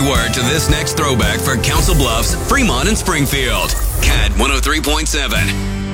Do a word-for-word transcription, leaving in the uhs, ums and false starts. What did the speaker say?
word to this next throwback for Council Bluffs, Fremont, and Springfield. C A D one oh three point seven.